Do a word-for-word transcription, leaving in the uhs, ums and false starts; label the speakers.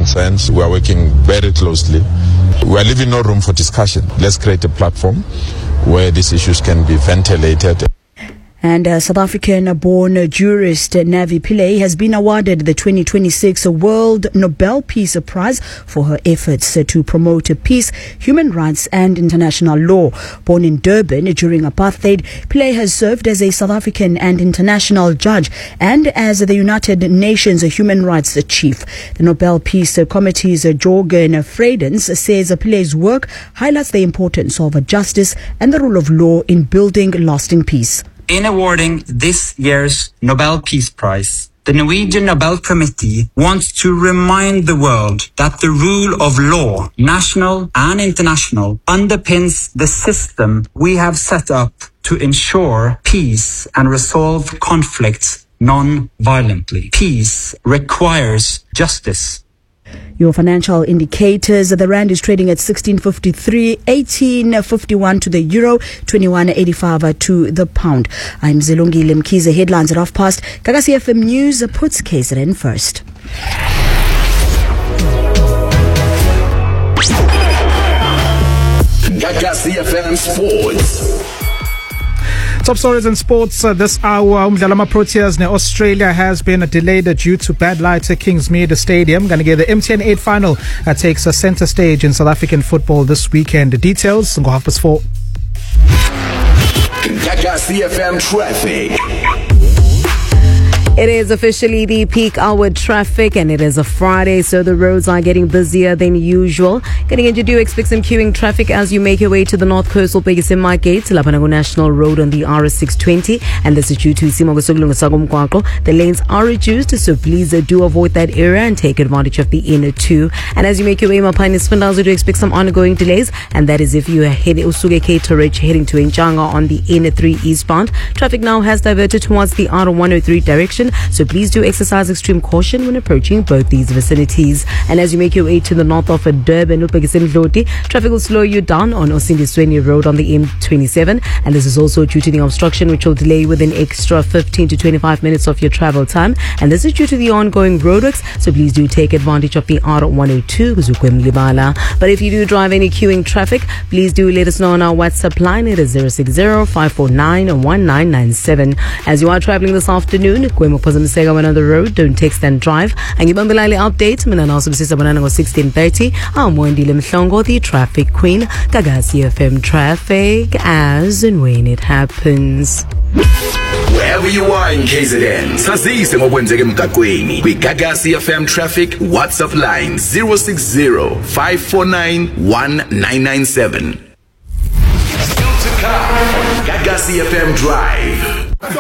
Speaker 1: concerns. We are working very closely. We are leaving no room for discussion. Let's create a platform where these issues can be ventilated.
Speaker 2: And uh, South African-born jurist Navi Pillay has been awarded the twenty twenty-six World Nobel Peace Prize for her efforts to promote peace, human rights and international law. Born in Durban during apartheid, Pillay has served as a South African and international judge and as the United Nations Human Rights Chief. The Nobel Peace Committee's Jorgen Freydens says Pillay's work highlights the importance of justice and the rule of law in building lasting peace.
Speaker 3: In awarding this year's Nobel Peace Prize, the Norwegian Nobel Committee wants to remind the world that the rule of law, national and international, underpins the system we have set up to ensure peace and resolve conflicts non-violently. Peace requires justice.
Speaker 2: Your financial indicators: the rand is trading at sixteen fifty-three, eighteen fifty-one to the euro, twenty-one eighty-five to the pound. I'm Zelungile Mkhize. Headlines at half past. Gagasi F M News puts K Z N first.
Speaker 4: Gagasi F M Sports.
Speaker 5: Top stories in sports uh, this hour. Umdlala Proteas in Australia has been delayed due to bad light at Kingsmead Stadium. Gonna get the M T N eight final that takes a centre stage in South African football this weekend. The details go half past four.
Speaker 4: Gagasi F M traffic.
Speaker 6: It is officially the peak hour traffic and it is a Friday, so the roads are getting busier than usual. Getting into, do expect some queuing traffic as you make your way to the North Coastal Pegisimma Gate, Lapanago National Road on the R S six twenty, and this is due to Simogosogulungasagumkwako. The lanes are reduced, so please uh, do avoid that area and take advantage of the inner two. And as you make your way Mapani Spendazo, do expect some ongoing delays, and that is if you are heading Usuge Caterage heading to Enchanga on the N three eastbound. Traffic now has diverted towards the R one oh three direction, so please do exercise extreme caution when approaching both these vicinities. And as you make your way to the north of Durban, traffic will slow you down on Osindisweni Road on the M twenty-seven, and this is also due to the obstruction, which will delay with an extra fifteen to twenty-five minutes of your travel time, and this is due to the ongoing roadworks, so please do take advantage of the R one oh two. But if you do drive any queuing traffic, please do let us know on our WhatsApp line. It is zero six zero, five four nine, one nine nine seven. As you are traveling this afternoon, when on the road, don't text and drive. And you bambilali update, mina also bisisa banana sixteen thirty. I'm Wendy Limhlongo, the traffic queen. Gagasi F M traffic as and when it happens.
Speaker 4: Wherever you are in K Z N, sazise ngokwenzeka emgaqweni. With Gagasi F M traffic WhatsApp line zero six zero, five four nine, one nine nine seven. Still to come, Gagasi F M Drive.